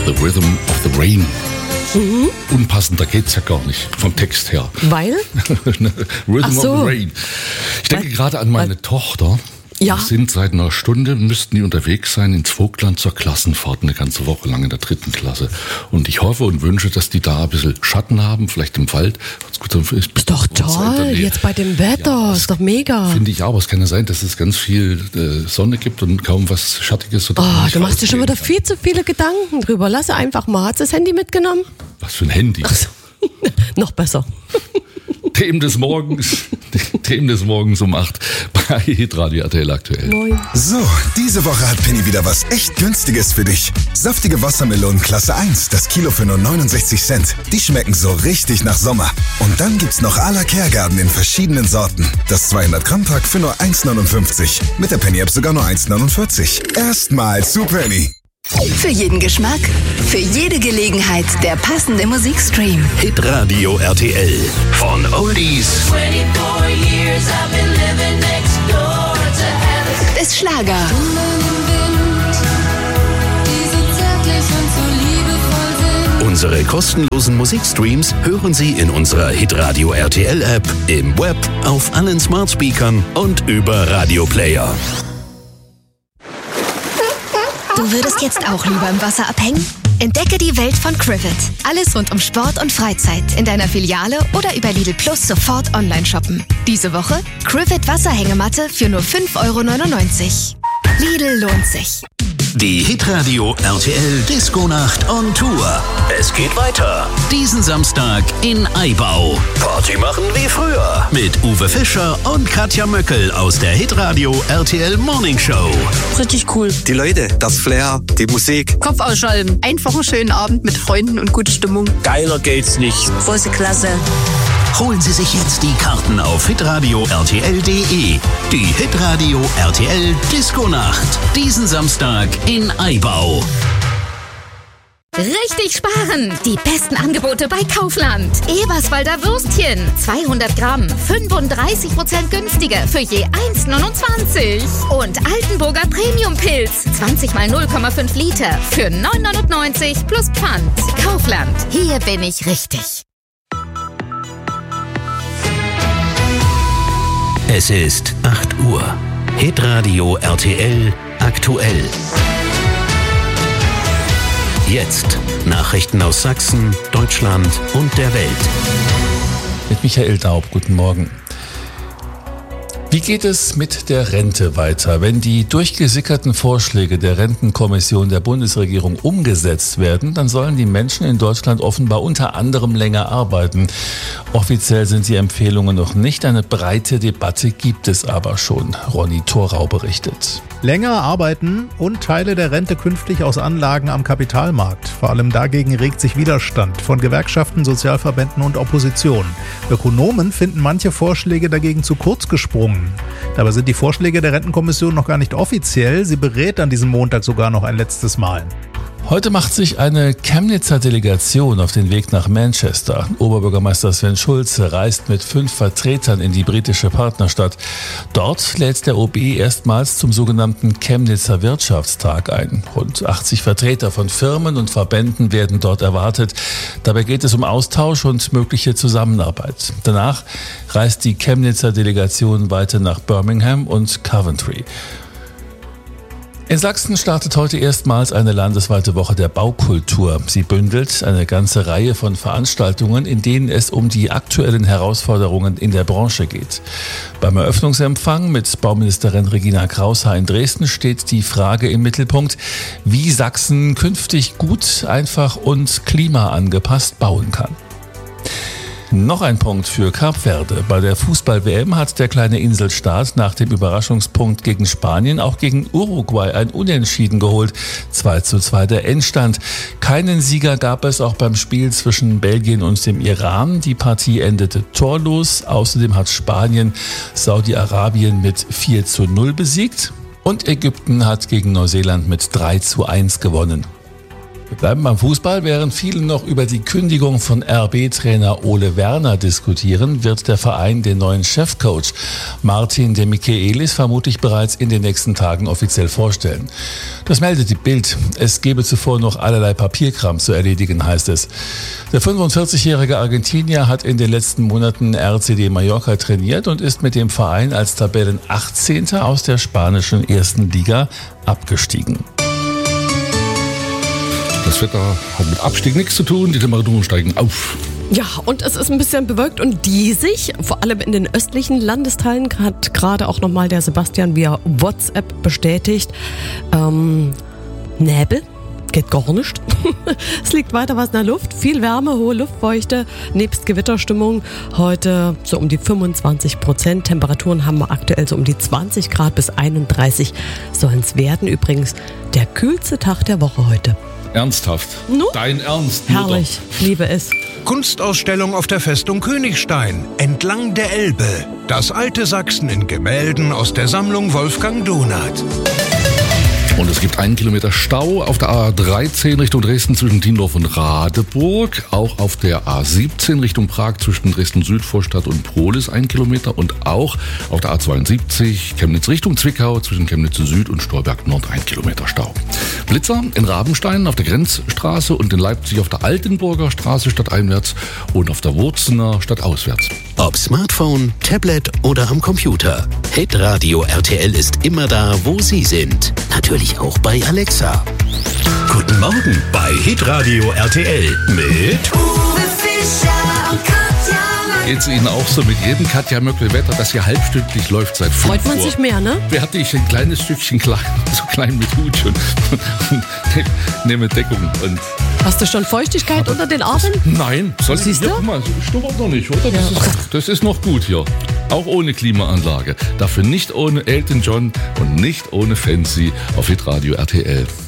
The Rhythm of the Rain. Unpassender geht's ja gar nicht, vom Text her. Weil? Rhythm of the Rain. Ich denke gerade an meine Tochter. Ja. Wir sind seit einer Stunde, müssten die unterwegs sein ins Vogtland zur Klassenfahrt, eine ganze Woche lang in der 3. Klasse. Und ich hoffe und wünsche, dass die da ein bisschen Schatten haben, vielleicht im Wald. Ist doch toll, jetzt bei dem Wetter, ja, ist doch mega. Finde ich auch, aber es kann ja sein, dass es ganz viel Sonne gibt und kaum was Schattiges. Du machst dir schon wieder viel zu viele Gedanken drüber. Lass einfach mal. Hast du das Handy mitgenommen? Was für ein Handy? Ach so. Noch besser. Themen des Morgens um 8 bei Hitradio RTL aktuell. Moin. So, diese Woche hat Penny wieder was echt Günstiges für dich. Saftige Wassermelonen Klasse 1, das Kilo für nur 69 Cent. Die schmecken so richtig nach Sommer. Und dann gibt's noch à la Kehrgarten in verschiedenen Sorten. Das 200-Gramm-Pack für nur 1,59. Mit der Penny-App sogar nur 1,49. Erstmal zu Penny. Für jeden Geschmack, für jede Gelegenheit der passende Musikstream. Hitradio RTL. Von Oldies Bis Schlager. Unsere kostenlosen Musikstreams hören Sie in unserer Hitradio RTL App, im Web, auf allen Smartspeakern und über Radioplayer. Du würdest jetzt auch lieber im Wasser abhängen? Entdecke die Welt von Crivet. Alles rund um Sport und Freizeit in deiner Filiale oder über Lidl Plus sofort online shoppen. Diese Woche Crivet Wasserhängematte für nur 5,99 €. Lidl lohnt sich. Die Hitradio RTL Disco-Nacht on Tour. Es geht weiter. Diesen Samstag in Aibau. Party machen wie früher. Mit Uwe Fischer und Katja Möckel aus der Hitradio RTL Morning Show. Richtig cool. Die Leute, das Flair, die Musik. Kopf ausschalten. Einfach einen schönen Abend mit Freunden und gute Stimmung. Geiler geht's nicht. Große Klasse. Holen Sie sich jetzt die Karten auf hitradio rtl.de. Die Hitradio RTL Disco-Nacht. Diesen Samstag in Aibau. Richtig sparen! Die besten Angebote bei Kaufland. Eberswalder Würstchen, 200 Gramm, 35% günstiger für je 1,29. Und Altenburger Premium-Pilz, 20 mal 0,5 Liter für 9,99 plus Pfand. Kaufland, hier bin ich richtig. Es ist 8 Uhr. Hitradio RTL aktuell. Jetzt Nachrichten aus Sachsen, Deutschland und der Welt. Mit Michael Daub, guten Morgen. Wie geht es mit der Rente weiter? Wenn die durchgesickerten Vorschläge der Rentenkommission der Bundesregierung umgesetzt werden, dann sollen die Menschen in Deutschland offenbar unter anderem länger arbeiten. Offiziell sind die Empfehlungen noch nicht. Eine breite Debatte gibt es aber schon. Ronny Thorau berichtet. Länger arbeiten und Teile der Rente künftig aus Anlagen am Kapitalmarkt. Vor allem dagegen regt sich Widerstand von Gewerkschaften, Sozialverbänden und Opposition. Ökonomen finden manche Vorschläge dagegen zu kurz gesprungen. Dabei sind die Vorschläge der Rentenkommission noch gar nicht offiziell. Sie berät an diesem Montag sogar noch ein letztes Mal. Heute macht sich eine Chemnitzer Delegation auf den Weg nach Manchester. Oberbürgermeister Sven Schulze reist mit 5 Vertretern in die britische Partnerstadt. Dort lädt der OB erstmals zum sogenannten Chemnitzer Wirtschaftstag ein. Rund 80 Vertreter von Firmen und Verbänden werden dort erwartet. Dabei geht es um Austausch und mögliche Zusammenarbeit. Danach reist die Chemnitzer Delegation weiter nach Birmingham und Coventry. In Sachsen startet heute erstmals eine landesweite Woche der Baukultur. Sie bündelt eine ganze Reihe von Veranstaltungen, in denen es um die aktuellen Herausforderungen in der Branche geht. Beim Eröffnungsempfang mit Bauministerin Regina Kraushaar in Dresden steht die Frage im Mittelpunkt, wie Sachsen künftig gut, einfach und klimaangepasst bauen kann. Noch ein Punkt für Kap Verde. Bei der Fußball-WM hat der kleine Inselstaat nach dem Überraschungspunkt gegen Spanien auch gegen Uruguay ein Unentschieden geholt. 2:2 der Endstand. Keinen Sieger gab es auch beim Spiel zwischen Belgien und dem Iran. Die Partie endete torlos. Außerdem hat Spanien Saudi-Arabien mit 4:0 besiegt. Und Ägypten hat gegen Neuseeland mit 3:1 gewonnen. Wir bleiben beim Fußball. Während viele noch über die Kündigung von RB-Trainer Ole Werner diskutieren, wird der Verein den neuen Chefcoach Martin de Michelis vermutlich bereits in den nächsten Tagen offiziell vorstellen. Das meldet die Bild. Es gebe zuvor noch allerlei Papierkram zu erledigen, heißt es. Der 45-jährige Argentinier hat in den letzten Monaten RCD Mallorca trainiert und ist mit dem Verein als Tabellen 18. aus der spanischen ersten Liga abgestiegen. Das Wetter hat mit Abstieg nichts zu tun, die Temperaturen steigen auf. Ja, und es ist ein bisschen bewölkt und diesig, vor allem in den östlichen Landesteilen, hat gerade auch nochmal der Sebastian via WhatsApp bestätigt. Nebel. Geht gar nicht. Es liegt weiter was in der Luft. Viel Wärme, hohe Luftfeuchte, nebst Gewitterstimmung. Heute so um die 25%. Temperaturen haben wir aktuell so um die 20 Grad bis 31 sollen es werden. Übrigens der kühlste Tag der Woche heute. Ernsthaft? No? Dein Ernst? Herrlich, liebe es. Kunstausstellung auf der Festung Königstein, entlang der Elbe. Das alte Sachsen in Gemälden aus der Sammlung Wolfgang Donath. Und es gibt 1 Kilometer Stau auf der A13 Richtung Dresden zwischen Tiendorf und Radeburg. Auch auf der A17 Richtung Prag zwischen Dresden-Südvorstadt und Prohlis 1 Kilometer. Und auch auf der A72 Chemnitz Richtung Zwickau zwischen Chemnitz Süd und Stolberg Nord 1 Kilometer Stau. Blitzer in Rabenstein auf der Grenzstraße und in Leipzig auf der Altenburger Straße stadteinwärts und auf der Wurzener stadtauswärts. Ob Smartphone, Tablet oder am Computer. Hitradio RTL ist immer da, wo Sie sind. Natürlich auch bei Alexa. Guten Morgen bei Hitradio RTL mit Uwe Fischer und Katja Möckle. Geht's Ihnen auch so mit jedem Katja Möckle-Wetter, das hier halbstündlich läuft seit 5 Uhr? Freut man sich mehr, ne? Wer hatte ich ein kleines Stückchen klein, so klein mit Hut schon. Nehme Deckung und... Hast du schon Feuchtigkeit unter den Armen? Nein, soll Siehst ich? du? Ja, guck mal, stummert noch nicht, oder? Ja. Das ist noch gut hier. Auch ohne Klimaanlage. Dafür nicht ohne Elton John und nicht ohne Fancy auf Hitradio RTL.